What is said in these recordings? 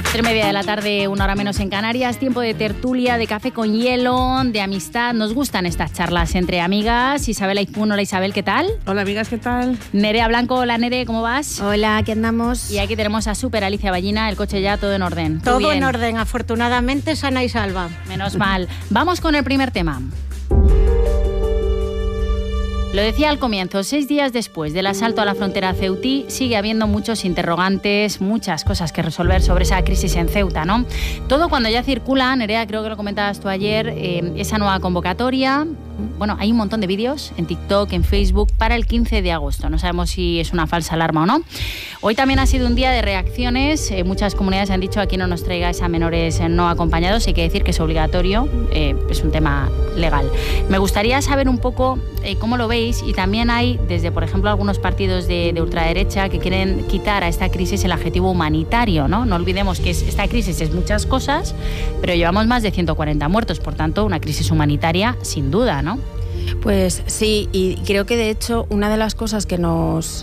3:30 de la tarde, 1 hora menos en Canarias. Tiempo de tertulia, de café con hielo, de amistad. Nos gustan estas charlas entre amigas. Isabel Aizpún, hola Isabel, ¿qué tal? Hola amigas, ¿qué tal? Nerea Blanco, hola Nere, ¿cómo vas? Hola, aquí andamos. Y aquí tenemos a Super Alicia Ballina, el coche ya todo en orden. Todo bien? En orden, afortunadamente sana y salva. Menos mal. Vamos con el primer tema. Lo decía al comienzo, 6 días después del asalto a la frontera ceutí, sigue habiendo muchos interrogantes, muchas cosas que resolver sobre esa crisis en Ceuta, ¿no? Todo cuando ya circula, Nerea, creo que lo comentabas tú ayer, esa nueva convocatoria. Bueno, hay un montón de vídeos en TikTok, en Facebook, para el 15 de agosto. No sabemos si es una falsa alarma o no. Hoy también ha sido un día de reacciones. Muchas comunidades han dicho aquí no nos traigáis a menores no acompañados. Hay que decir que es obligatorio, es un tema legal. Me gustaría saber un poco cómo lo veis, y también hay, desde por ejemplo algunos partidos de ultraderecha que quieren quitar a esta crisis el adjetivo humanitario, ¿no? No olvidemos que esta crisis es muchas cosas, pero llevamos más de 140 muertos, por tanto una crisis humanitaria sin duda, ¿no? Pues sí, y creo que de hecho una de las cosas que nos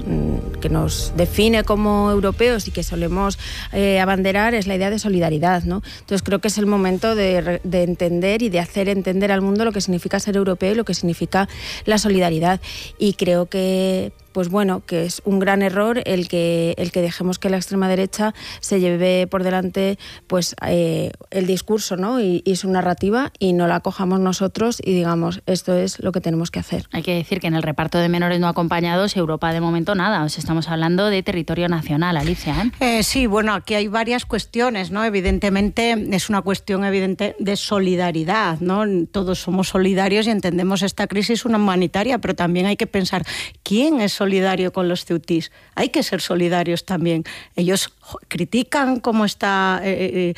define como europeos y que solemos abanderar es la idea de solidaridad, ¿no? Entonces creo que es el momento de entender y de hacer entender al mundo lo que significa ser europeo y lo que significa la solidaridad. Y creo que pues bueno, que es un gran error el que dejemos que la extrema derecha se lleve por delante pues el discurso, ¿no? y su narrativa, y no la cojamos nosotros y digamos, esto es lo que tenemos que hacer. Hay que decir que en el reparto de menores no acompañados, Europa de momento nada, o sea, estamos hablando de territorio nacional, Alicia, ¿eh? Sí, bueno, aquí hay varias cuestiones, ¿no? Evidentemente es una cuestión evidente de solidaridad, ¿no? Todos somos solidarios y entendemos esta crisis humanitaria, pero también hay que pensar quién es solidario con los ceutís. Hay que ser solidarios también. Ellos critican cómo está, que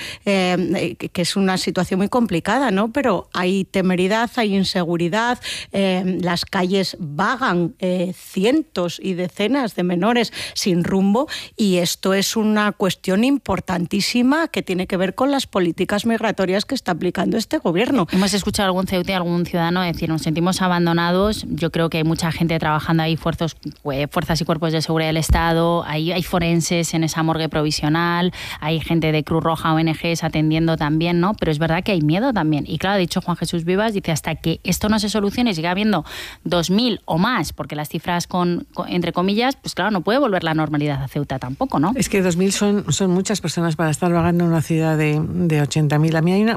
es una situación muy complicada, ¿no? Pero hay temeridad, hay inseguridad, las calles vagan cientos y decenas de menores sin rumbo, y esto es una cuestión importantísima que tiene que ver con las políticas migratorias que está aplicando este gobierno. Hemos escuchado a algún ceutí, algún ciudadano decir, nos sentimos abandonados. Yo creo que hay mucha gente trabajando ahí, fuerzas y cuerpos de seguridad del Estado, hay forenses en esa morgue provisional, hay gente de Cruz Roja, ONGs atendiendo también, ¿no? Pero es verdad que hay miedo también. Y claro, ha dicho Juan Jesús Vivas, dice, hasta que esto no se solucione y siga habiendo 2.000 o más, porque las cifras entre comillas, pues claro, no puede volver la normalidad a Ceuta tampoco, ¿no? Es que 2.000 son muchas personas para estar vagando en una ciudad de 80.000. A mí hay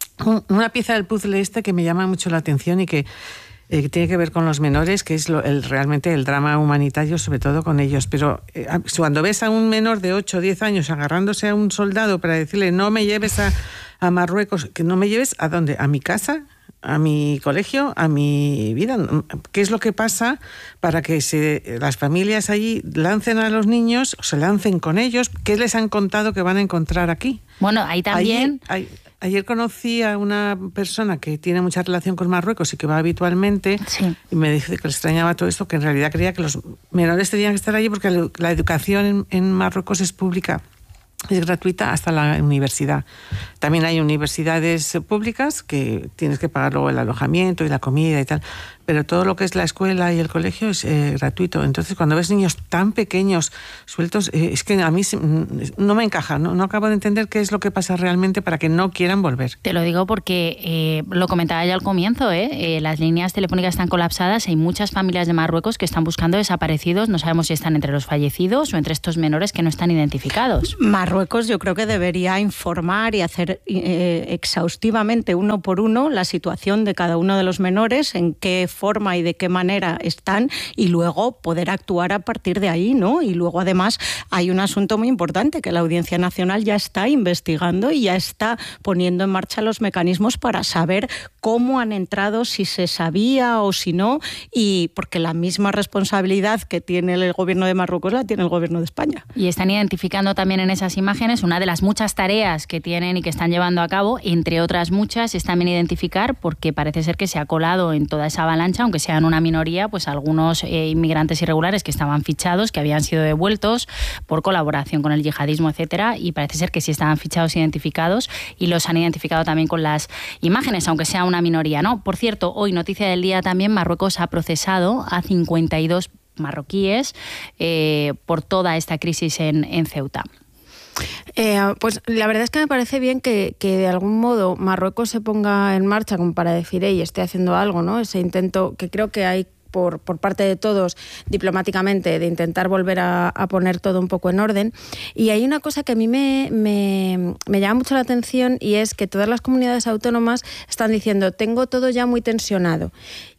una pieza del puzzle que me llama mucho la atención y que tiene que ver con los menores, que es realmente el drama humanitario, sobre todo con ellos. Pero cuando ves a un menor de 8 o 10 años agarrándose a un soldado para decirle no me lleves a Marruecos, que no me lleves ¿a dónde? ¿A mi casa? ¿A mi colegio? ¿A mi vida? ¿Qué es lo que pasa para que las familias allí lancen a los niños, o se lancen con ellos? ¿Qué les han contado que van a encontrar aquí? Bueno, ahí también... Ayer conocí a una persona que tiene mucha relación con Marruecos y que va habitualmente, sí, y me dice que le extrañaba todo esto, que en realidad creía que los menores tenían que estar allí porque la educación en Marruecos es pública, es gratuita hasta la universidad. También hay universidades públicas que tienes que pagar luego el alojamiento y la comida y tal, pero todo lo que es la escuela y el colegio es gratuito. Entonces, cuando ves niños tan pequeños sueltos, es que a mí no me encaja, no acabo de entender qué es lo que pasa realmente para que no quieran volver. Te lo digo porque lo comentaba ya al comienzo, las líneas telefónicas están colapsadas, hay muchas familias de Marruecos que están buscando desaparecidos, no sabemos si están entre los fallecidos o entre estos menores que no están identificados. Marruecos yo creo que debería informar y hacer exhaustivamente, uno por uno, la situación de cada uno de los menores, en qué forma y de qué manera están, y luego poder actuar a partir de ahí, ¿no? Y luego además hay un asunto muy importante, que la Audiencia Nacional ya está investigando y ya está poniendo en marcha los mecanismos para saber cómo han entrado, si se sabía o si no, y porque la misma responsabilidad que tiene el gobierno de Marruecos la tiene el gobierno de España. Y están identificando también en esas imágenes una de las muchas tareas que tienen y que están llevando a cabo, entre otras muchas, es también identificar, porque parece ser que se ha colado en toda esa avalancha, aunque sean una minoría, pues algunos inmigrantes irregulares que estaban fichados, que habían sido devueltos por colaboración con el yihadismo, etcétera, y parece ser que sí estaban fichados, identificados, y los han identificado también con las imágenes, aunque sea una minoría, ¿no? Por cierto, hoy, noticia del día también, Marruecos ha procesado a 52 marroquíes por toda esta crisis en Ceuta. Pues la verdad es que me parece bien que de algún modo Marruecos se ponga en marcha como para decir, estoy haciendo algo, ¿no? Ese intento que creo que hay por parte de todos diplomáticamente de intentar volver a poner todo un poco en orden. Y hay una cosa que a mí me llama mucho la atención, y es que todas las comunidades autónomas están diciendo, tengo todo ya muy tensionado.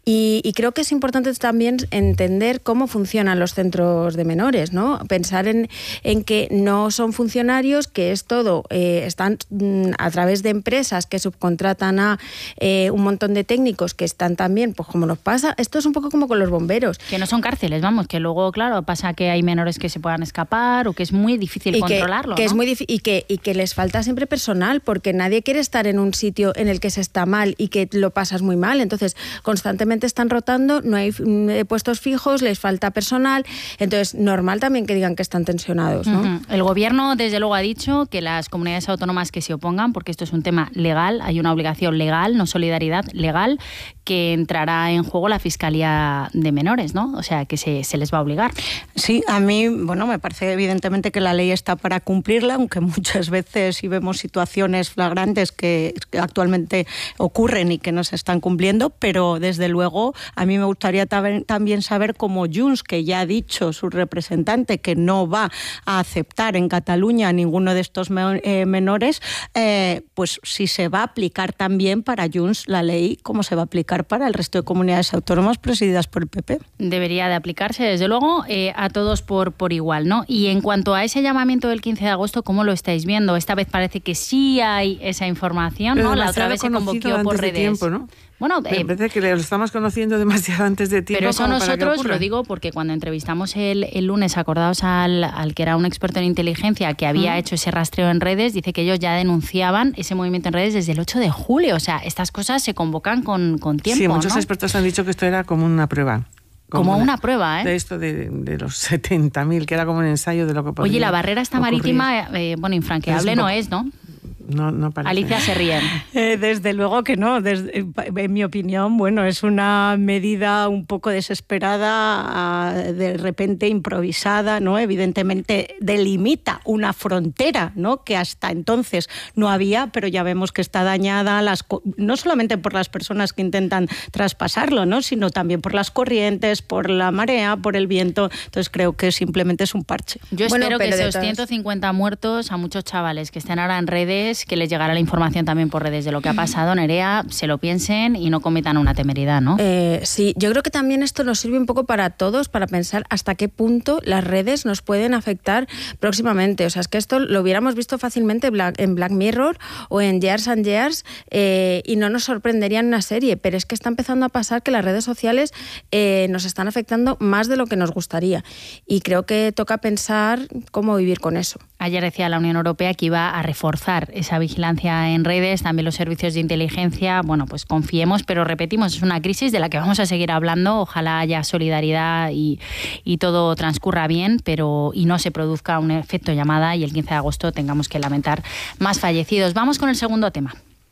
Y creo que es importante también entender cómo funcionan los centros de menores, ¿no? Pensar en que no son funcionarios, que es todo, están a través de empresas que subcontratan a un montón de técnicos que están también, pues como nos pasa, esto es un poco como con los bomberos. Que no son cárceles, vamos, que luego, claro, pasa que hay menores que se puedan escapar o que es muy difícil controlarlo, que ¿no? Es muy difícil y que les falta siempre personal, porque nadie quiere estar en un sitio en el que se está mal y que lo pasas muy mal. Entonces, constantemente están rotando, no hay puestos fijos, les falta personal, entonces normal también que digan que están tensionados, ¿no? Uh-huh. El gobierno desde luego ha dicho que las comunidades autónomas que se opongan, porque esto es un tema legal, hay una obligación legal, no solidaridad legal, que entrará en juego la Fiscalía de Menores, ¿no? O sea, que se les va a obligar. Sí, a mí, me parece evidentemente que la ley está para cumplirla, aunque muchas veces sí vemos situaciones flagrantes que actualmente ocurren y que no se están cumpliendo, pero desde luego a mí me gustaría también saber cómo Junts, que ya ha dicho su representante que no va a aceptar en Cataluña a ninguno de estos menores, pues si se va a aplicar también para Junts la ley, cómo se va a aplicar para el resto de comunidades autónomas presididas por el PP. Debería de aplicarse, desde luego, a todos por igual, ¿no? Y en cuanto a ese llamamiento del 15 de agosto, ¿cómo lo estáis viendo? Esta vez parece que sí hay esa información, pero ¿no? La otra vez se convocó por redes. Tiempo, ¿no? Bueno, me parece que lo estamos conociendo demasiado antes de tiempo. Pero eso como nosotros para que lo digo porque cuando entrevistamos el lunes, acordaos al que era un experto en inteligencia que había hecho ese rastreo en redes, dice que ellos ya denunciaban ese movimiento en redes desde el 8 de julio. O sea, estas cosas se convocan con tiempo, sí, muchos ¿no? expertos han dicho que esto era como una prueba. Como una prueba, ¿eh? De esto de los 70.000, que era como un ensayo de lo que podría Oye, la barrera esta marítima, infranqueable no es, ¿no? No parece. Alicia se ríe. Desde luego que no. En mi opinión, es una medida un poco desesperada, de repente improvisada, ¿no? Evidentemente delimita una frontera, ¿no? Que hasta entonces no había, pero ya vemos que está dañada, no solamente por las personas que intentan traspasarlo, ¿no? Sino también por las corrientes, por la marea, por el viento. Entonces creo que simplemente es un parche. Yo espero que esos 150 muertos, a muchos chavales que estén ahora en redes, que les llegará la información también por redes de lo que ha pasado, Nerea, se lo piensen y no cometan una temeridad, ¿no? Sí, yo creo que también esto nos sirve un poco para todos, para pensar hasta qué punto las redes nos pueden afectar próximamente. O sea, es que esto lo hubiéramos visto fácilmente en Black Mirror o en Years and Years y no nos sorprendería en una serie, pero es que está empezando a pasar que las redes sociales nos están afectando más de lo que nos gustaría. Y creo que toca pensar cómo vivir con eso. Ayer decía la Unión Europea que iba a reforzar esa vigilancia en redes, también los servicios de inteligencia. Bueno, pues confiemos, pero repetimos, es una crisis de la que vamos a seguir hablando. Ojalá haya solidaridad y todo transcurra bien, y no se produzca un efecto llamada y el 15 de agosto tengamos que lamentar más fallecidos. Vamos con el segundo tema.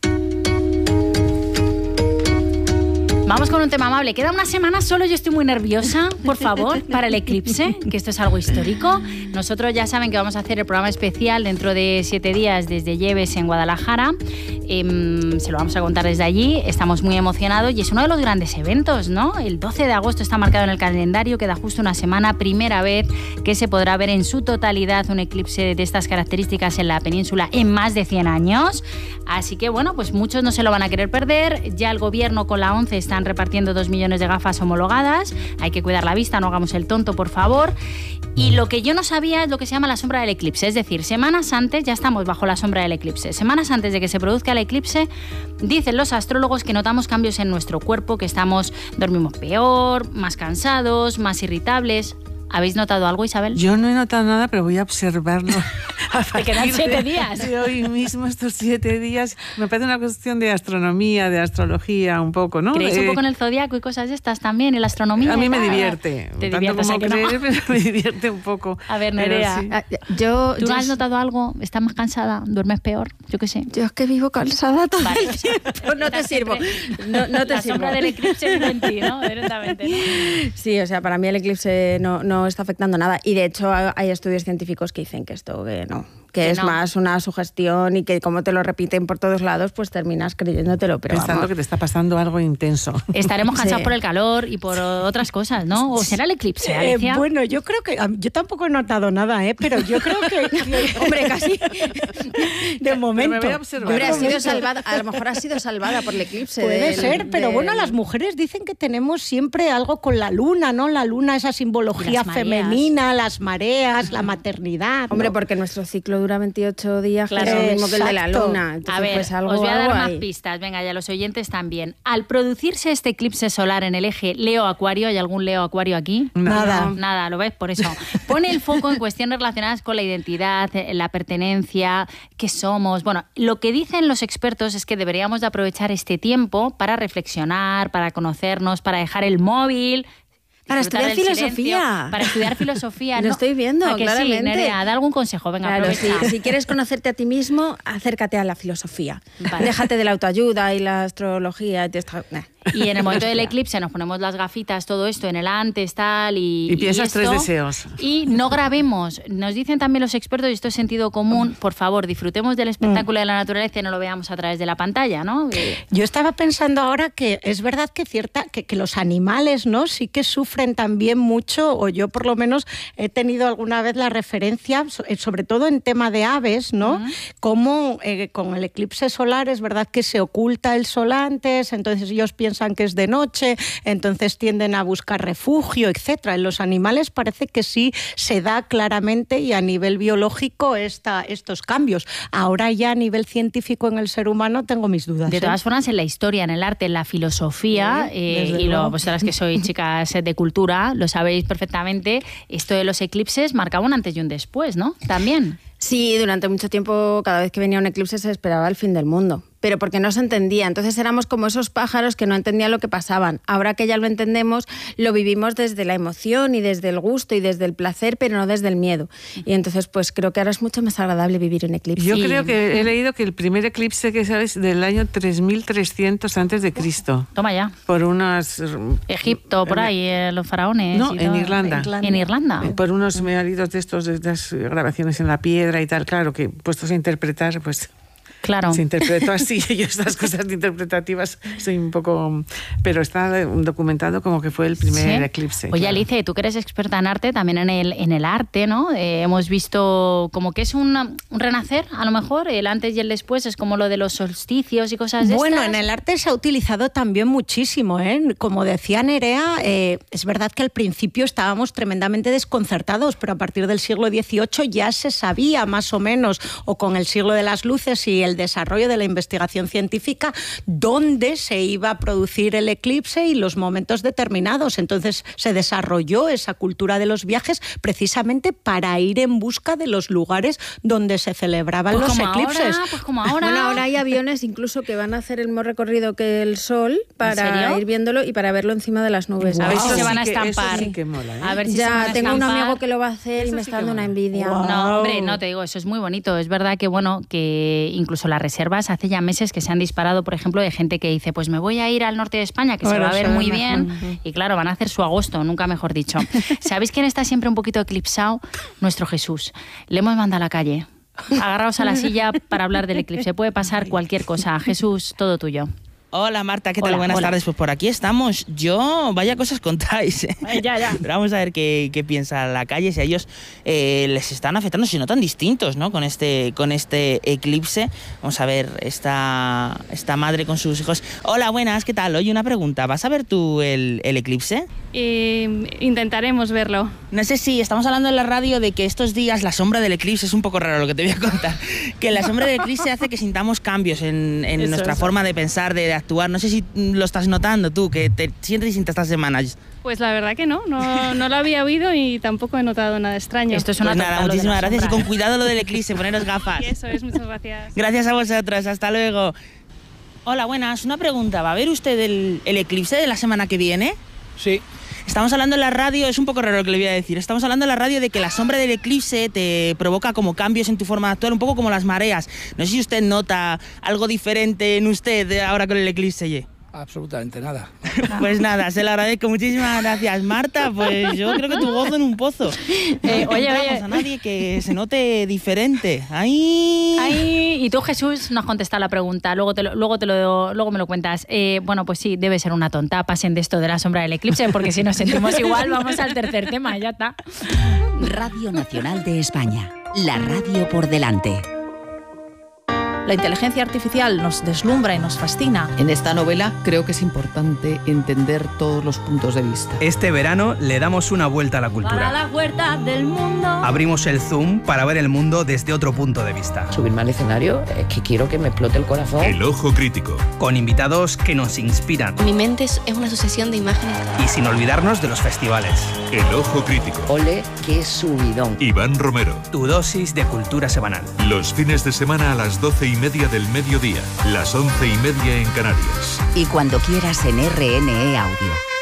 Vamos con un tema amable. Queda una semana solo, yo estoy muy nerviosa, por favor, para el eclipse, que esto es algo histórico. Nosotros ya saben que vamos a hacer el programa especial dentro de 7 días desde Lleves en Guadalajara. Se lo vamos a contar desde allí. Estamos muy emocionados y es uno de los grandes eventos, ¿no? El 12 de agosto está marcado en el calendario, queda justo una semana, primera vez que se podrá ver en su totalidad un eclipse de estas características en la península en más de 100 años. Así que, pues muchos no se lo van a querer perder. Ya el gobierno con la ONCE están repartiendo 2 millones de gafas homologadas. Hay que cuidar la vista, no hagamos el tonto, por favor. Y lo que yo no sabía es lo que se llama la sombra del eclipse. Es decir, semanas antes, ya estamos bajo la sombra del eclipse. Semanas antes de que se produzca el eclipse, dicen los astrólogos que notamos cambios en nuestro cuerpo, que dormimos peor, más cansados, más irritables. ¿Habéis notado algo, Isabel? Yo no he notado nada, pero voy a observarlo. Te quedan 7 días. De hoy mismo, estos 7 días. Me parece una cuestión de astronomía, de astrología, un poco, ¿no? ¿Creéis un poco en el zodiaco y cosas de estas también, en la astronomía? A mí me divierte. Te tanto divierte, como creer, no. pero me divierte un poco. A ver, Nerea, sí. ¿tú has notado algo? ¿Estás más cansada? ¿Duermes peor? Yo qué sé. Yo es que vivo cansada todo vale, el tiempo. No te sirvo. No te la sirvo. sombra del eclipse vive en ti, ¿no? Directamente, ¿no? Sí, o sea, para mí el eclipse no está afectando nada. Y de hecho hay estudios científicos que dicen que esto que es más una sugestión y que como te lo repiten por todos lados, pues terminas creyéndotelo. Pero pensando que te está pasando algo intenso. Estaremos cansados por el calor y por otras cosas, ¿no? ¿O será el eclipse, Alicia? Bueno, yo creo que... Yo tampoco he notado nada, pero yo creo que... Hombre, casi. De momento. Hombre, ha sido salvada, a lo mejor ha sido salvada por el eclipse. Puede ser, pero bueno, las mujeres dicen que tenemos siempre algo con la luna, ¿no? La luna, esa simbología femenina, las mareas, la maternidad, ¿no? Hombre, porque nuestro ciclo dura 28 días, claro, que es lo mismo que el de la luna. Entonces, a ver, pues algo, os voy a dar más ahí. pistas. Venga, ya los oyentes también. Al producirse este eclipse solar en el eje Leo-Acuario, ¿hay algún Leo-Acuario aquí? Nada. Nada, ¿lo ves? Por eso. Pone el foco en cuestiones relacionadas con la identidad, la pertenencia, qué somos. Bueno, lo que dicen los expertos es que deberíamos de aprovechar este tiempo para reflexionar, para conocernos, para dejar el móvil... Para estudiar filosofía. Para estudiar filosofía. Lo estoy viendo, que claramente. Sí, Nerea, da algún consejo, venga, claro, aprovecha. si quieres conocerte a ti mismo, acércate a la filosofía. Vale. Déjate de la autoayuda y la astrología. Y en el momento del eclipse nos ponemos las gafitas, todo esto en el antes, tal, y piensas esto, 3 deseos. Y no grabemos. Nos dicen también los expertos, y esto es sentido común, por favor, disfrutemos del espectáculo de la naturaleza y no lo veamos a través de la pantalla, ¿no? Yo estaba pensando ahora que es verdad que que los animales, ¿no? Sí que sufren también mucho, o yo por lo menos he tenido alguna vez la referencia, sobre todo en tema de aves, ¿no? Como con el eclipse solar es verdad que se oculta el sol antes, entonces ellos piensan que es de noche, entonces tienden a buscar refugio, etcétera. En los animales parece que sí se da claramente y a nivel biológico estos cambios. Ahora ya a nivel científico en el ser humano tengo mis dudas. De todas formas, en la historia, en el arte, en la filosofía, y vosotras que sois chicas de cultura, lo sabéis perfectamente, esto de los eclipses marcaba un antes y un después, ¿no? También. Sí, durante mucho tiempo, cada vez que venía un eclipse se esperaba el fin del mundo, pero porque no se entendía. Entonces éramos como esos pájaros que no entendían lo que pasaban. Ahora que ya lo entendemos, lo vivimos desde la emoción y desde el gusto y desde el placer, pero no desde el miedo. Y entonces pues creo que ahora es mucho más agradable vivir un eclipse. Yo creo que he leído que el primer eclipse que sabes del año 3300 antes de Cristo. Toma ya. Por unas... Egipto, por ahí, los faraones. No, en Irlanda. En Irlanda. Por unos megalíticos de estos, de las grabaciones en la piedra y tal, claro, que puestos a interpretar, pues... Claro. Se interpretó así. Yo estas cosas interpretativas soy un poco... Pero está documentado como que fue el primer eclipse. Oye, claro. Alice, tú que eres experta en arte, también en el arte, ¿no? Hemos visto como que es un renacer, a lo mejor, el antes y el después, es como lo de los solsticios y cosas de Bueno, estas. en el arte se ha utilizado también muchísimo, ¿eh? Como decía Nerea, es verdad que al principio estábamos tremendamente desconcertados, pero a partir del siglo XVIII ya se sabía más o menos, o con el siglo de las luces y el desarrollo de la investigación científica, dónde se iba a producir el eclipse y los momentos determinados. Entonces se desarrolló esa cultura de los viajes precisamente para ir en busca de los lugares donde se celebraban los eclipses. Pues como ahora. Bueno, ahora hay aviones incluso que van a hacer el mismo recorrido que el Sol para ir viéndolo y para verlo encima de las nubes. A ver si Eso se van a sí que- estampar. eso sí que mola, ¿eh? A ver si se van Ya a tengo un estampar. amigo que lo va a hacer y Eso me sí está que dando una mola. envidia. Wow. No, hombre, no te digo, eso es muy bonito. Es verdad que, bueno, que incluso las reservas hace ya meses que se han disparado, por ejemplo, de gente que dice, pues me voy a ir al norte de España, que se va a ver muy bien. Y claro, van a hacer su agosto, nunca mejor dicho. ¿Sabéis quién está siempre un poquito eclipsado? Nuestro Jesús. Le hemos mandado a la calle. Agarraos a la silla para hablar del eclipse. Puede pasar cualquier cosa. Jesús, todo tuyo. Hola Marta, ¿qué tal? Hola, Buenas hola. tardes, pues por aquí estamos. Vaya cosas contáis. Ya. Pero vamos a ver qué piensa la calle, si a ellos les están afectando, si no tan distintos, ¿no? Con este eclipse. Vamos a ver esta madre con sus hijos. Hola, buenas, ¿qué tal? Oye, una pregunta, ¿vas a ver tú el eclipse? Intentaremos verlo. No sé si estamos hablando en la radio de que estos días la sombra del eclipse, es un poco raro lo que te voy a contar, que la sombra del eclipse hace que sintamos cambios en nuestra forma de pensar, de actuar. No sé si lo estás notando tú, que te sientes distinta estas semanas. Pues la verdad que no lo había oído y tampoco he notado nada extraño. Esto es una Pues nada, tonta, lo de la muchísimas gracias y sombra, con ¿eh? cuidado lo del eclipse, poneros gafas. Y eso es, muchas gracias. Gracias a vosotros, hasta luego. Hola, buenas, una pregunta, ¿va a ver usted el eclipse de la semana que viene? Sí. Estamos hablando en la radio, es un poco raro lo que le voy a decir, estamos hablando en la radio de que la sombra del eclipse te provoca como cambios en tu forma de actuar, un poco como las mareas. No sé si usted nota algo diferente en usted ahora con el eclipse, ye. Absolutamente nada. Pues nada, se lo agradezco. Muchísimas gracias, Marta. Pues yo creo que tu gozo en un pozo. No encontramos a nadie que se note diferente. ¡Ay! Y tú, Jesús, no has contestado la pregunta. Luego me lo cuentas. Bueno, pues sí, debe ser una tonta. Pasen de esto de la sombra del eclipse, porque si nos sentimos igual, vamos al tercer tema. Ya está. Radio Nacional de España. La radio por delante. La inteligencia artificial nos deslumbra y nos fascina. En esta novela creo que es importante entender todos los puntos de vista. Este verano le damos una vuelta a la cultura. Para la vuelta del mundo. Abrimos el Zoom para ver el mundo desde otro punto de vista. Subirme al escenario es que quiero que me explote el corazón. El Ojo Crítico. Con invitados que nos inspiran. Mi mente es una sucesión de imágenes. Y sin olvidarnos de los festivales. El Ojo Crítico. Ole, qué subidón. Iván Romero. Tu dosis de cultura semanal. Los fines de semana a las 12:30 del mediodía. Las 11:30 en Canarias. Y cuando quieras en RNE Audio.